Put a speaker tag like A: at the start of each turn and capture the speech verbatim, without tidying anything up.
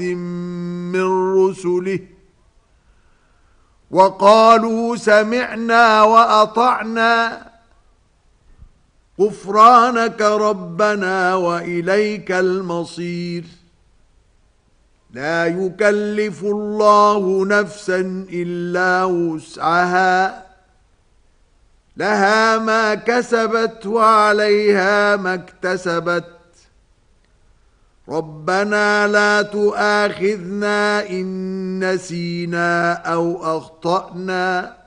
A: من رسله وقالوا سمعنا وأطعنا غفرانك ربنا وإليك المصير. لا يكلف الله نفسا إلا وسعها لها ما كسبت وعليها ما اكتسبت ربنا لا تؤاخذنا إن نسينا أو أخطأنا